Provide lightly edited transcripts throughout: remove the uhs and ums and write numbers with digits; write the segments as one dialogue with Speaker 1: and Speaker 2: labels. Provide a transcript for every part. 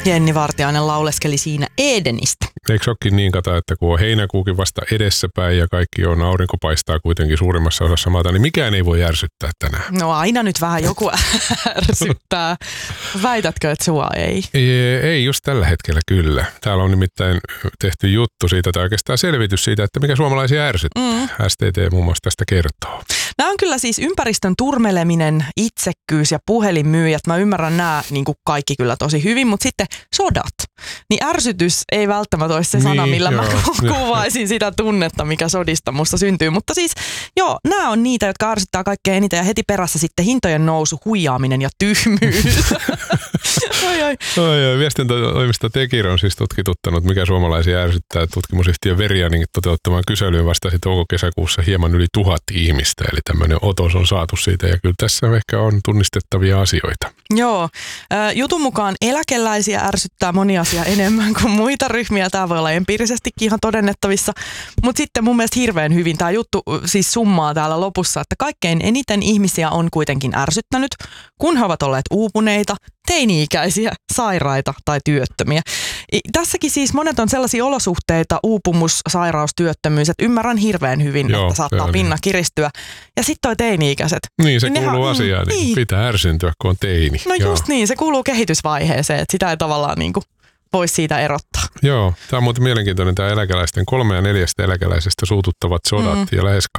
Speaker 1: Jenni Vartiainen lauleskeli siinä Edenistä.
Speaker 2: Eikö olekin niin, Kata, että kun on heinäkuukin vasta edessäpäin ja kaikki on, aurinko paistaa kuitenkin suurimmassa osassa maata, niin mikään ei voi ärsyttää tänään.
Speaker 1: No aina nyt vähän joku ärsyttää. Väitätkö, että sua ei?
Speaker 2: Ei just tällä hetkellä kyllä. Täällä on nimittäin tehty juttu siitä, tai oikeastaan selvitys siitä, että mikä suomalaisia ärsyttää. STT muun muassa tästä kertoo.
Speaker 1: Nämä on kyllä siis ympäristön turmeleminen, itsekkyys ja puhelinmyyjät. Mä ymmärrän nämä niin kuin kaikki kyllä tosi hyvin, mutta sitten sodat. Niin ärsytys ei välttämättä ole se sana, millä mä kuvaisin sitä tunnetta, mikä sodista musta syntyy. Mutta siis joo, nämä on niitä, jotka ärsyttää kaikkein eniten ja heti perässä sitten hintojen nousu, huijaaminen ja tyhmyys.
Speaker 2: Viestintätoimisto Tekir on siis tutkituttanut, mikä suomalaisia ärsyttää. Tutkimusyhtiö Verianin toteuttamaan kyselyyn vastasi touko-kesäkuussa hieman yli 1000 ihmistä. Eli tämmöinen otos on saatu siitä ja kyllä tässä ehkä on tunnistettavia asioita.
Speaker 1: Joo, jutun mukaan eläkeläisiä ärsyttää moni asia enemmän kuin muita ryhmiä. Tämä voi olla empiirisestikin ihan todennettavissa. Mutta sitten mun mielestä hirveän hyvin tämä juttu siis summaa täällä lopussa, että kaikkein eniten ihmisiä on kuitenkin ärsyttänyt, kun he ovat olleet uupuneita, teini-ikäisiä, sairaita tai työttömiä. Tässäkin siis monet on sellaisia olosuhteita, uupumus, sairaus, työttömyys, että ymmärrän hirveän hyvin, että saattaa pinna kiristyä. Ja sitten toi teini-ikäiset.
Speaker 2: Niin, se kuuluu asiaan, niin pitää ärsyntyä, kun on teini.
Speaker 1: No just niin, se kuuluu kehitysvaiheeseen, että sitä ei tavallaan niin kuin voisi siitä erottaa.
Speaker 2: Joo, tämä on muuten mielenkiintoinen tämä eläkeläisten 3 ja 4 eläkeläisestä suututtavat sodat ja lähes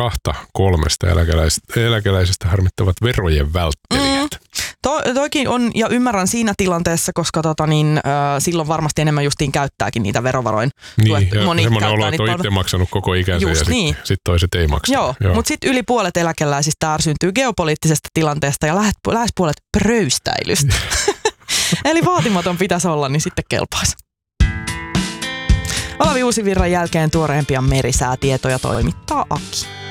Speaker 2: 2/3 eläkeläisestä harmittavat verojen välttelijät.
Speaker 1: Toikin on, ja ymmärrän siinä tilanteessa, koska silloin varmasti enemmän justiin käyttääkin niitä verovaroin.
Speaker 2: Niin, ja semmoinen olo, että on itse maksanut koko ikänsä ja sitten toiset ei maksa.
Speaker 1: Joo. Mutta sitten yli puolet eläkeläisistä ärsyntyy geopoliittisesta tilanteesta ja lähes puolet pröystäilystä. Eli vaatimaton pitäisi olla, niin sitten kelpaisi. Olavi Uusivirran jälkeen tuoreempia merisäätietoja toimittaa Aki.